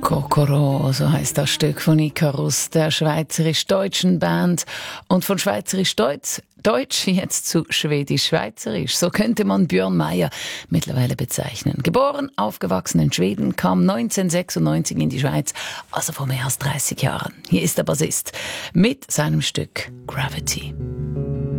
Kokoro, so heißt das Stück von Icarus, der schweizerisch-deutschen Band. Und von schweizerisch-deutsch jetzt zu schwedisch-schweizerisch. So könnte man Björn Mayer mittlerweile bezeichnen. Geboren, aufgewachsen in Schweden, kam 1996 in die Schweiz, also vor mehr als 30 Jahren. Hier ist der Bassist mit seinem Stück Gravity.